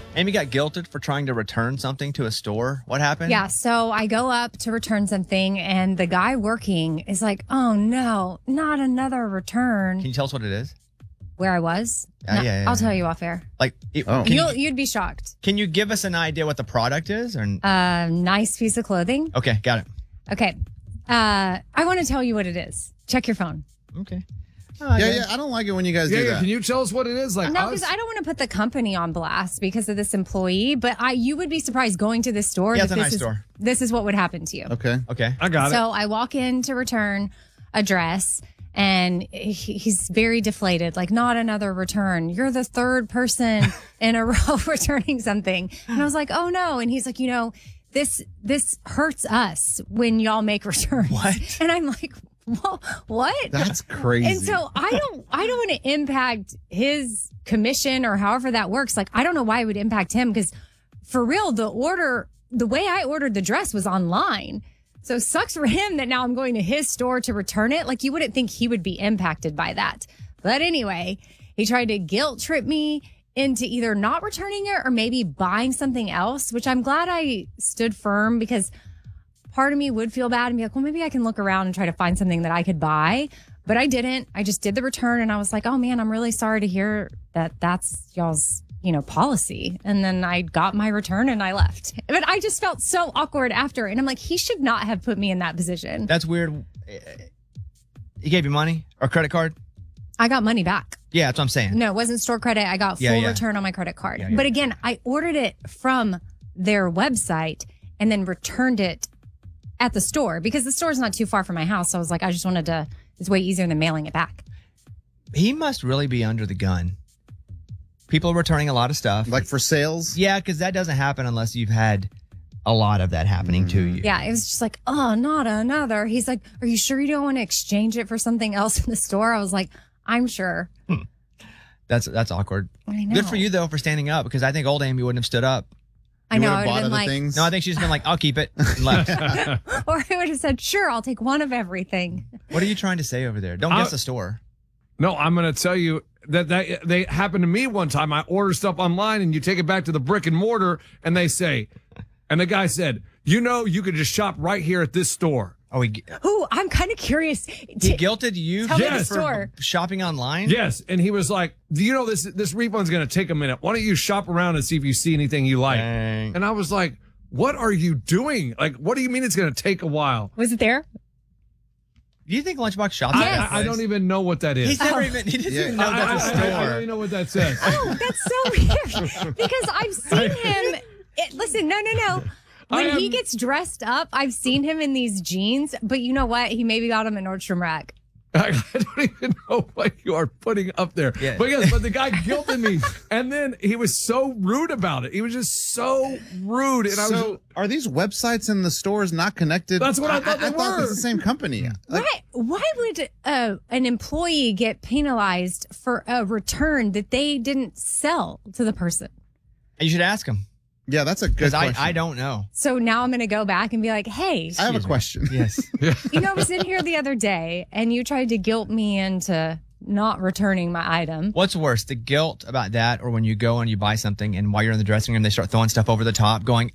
Amy got guilted for trying to return something to a store. What happened? Yeah, so I go up to return something, and the guy working is like, "Oh no, not another return." Can you tell us what it is? Where I was? Yeah. I'll tell you off air. Like, You'd be shocked. Can you give us an idea what the product is? Or Nice piece of clothing. okay, got it. Okay, I want to tell you what it is. Check your phone. Okay. Yeah. I don't like it when you guys do that. Can you tell us what it is? Like No, because I don't want to put the company on blast because of this employee, but you would be surprised going to this store. Yeah, that it's a nice store. This is what would happen to you. Okay. I got it. So I walk in to return a dress, and he's very deflated, like, not another return. You're the third person in a row returning something. And I was like, oh no. And he's like, this hurts us when y'all make returns. What? And I'm like, what? That's crazy. And so I don't want to impact his commission or however that works. Like, I don't know why it would impact him, because for real, the way I ordered the dress was online. So sucks for him that now I'm going to his store to return it. Like, you wouldn't think he would be impacted by that. But anyway, he tried to guilt trip me into either not returning it or maybe buying something else, which I'm glad I stood firm, because part of me would feel bad and be like, well, maybe I can look around and try to find something that I could buy. But I didn't. I just did the return, and I was like, oh man, I'm really sorry to hear that that's y'all's, policy. And then I got my return and I left. But I just felt so awkward after. And I'm like, he should not have put me in that position. That's weird. He gave you money or credit card? I got money back. Yeah, that's what I'm saying. No, it wasn't store credit. I got full return on my credit card. But again, I ordered it from their website and then returned it at the store because the store's not too far from my house. So I was like, it's way easier than mailing it back. He must really be under the gun. People are returning a lot of stuff. Like for sales? Yeah, because that doesn't happen unless you've had a lot of that happening to you. Yeah, it was just like, oh, not another. He's like, are you sure you don't want to exchange it for something else in the store? I was like, I'm sure. That's awkward. I know. Good for you, though, for standing up, because I think old Amy wouldn't have stood up. I know. I I would have been like, things? No, I think she's been like, I'll keep it, and left. or I would have said, sure, I'll take one of everything. What are you trying to say over there? Don't guess the store. No, I'm going to tell you that they happened to me one time. I ordered stuff online, and you take it back to the brick and mortar, and they say, and the guy said, you could just shop right here at this store. Oh, Ooh, I'm kind of curious. He guilted you Tell me the for store. shopping online? Yes, and he was like, do you know this refund's going to take a minute? Why don't you shop around and see if you see anything you like? Dang. And I was like, what are you doing? Like, what do you mean it's going to take a while? Was it there? Do you think Lunchbox shops? Yes. I don't even know what that is. He doesn't even know that's a I store. don't even know what that says. Oh, that's so weird. Because I've seen him. Listen, no. When he gets dressed up, I've seen him in these jeans. But you know what? He maybe got them at Nordstrom Rack. I don't even know what you are putting up there. Yeah. But the guy guilted me. And then he was so rude about it. He was just so rude. And Are these websites and the stores not connected? That's what I thought they I thought were. it's the same company. Like, Why would an employee get penalized for a return that they didn't sell to the person? You should ask him. yeah, that's a good Because question. I don't know. So now I'm going to go back and be like, hey, I have a question. Yes. I was in here the other day and you tried to guilt me into not returning my item. What's worse, the guilt about that, or when you go and you buy something and while you're in the dressing room, they start throwing stuff over the top, going,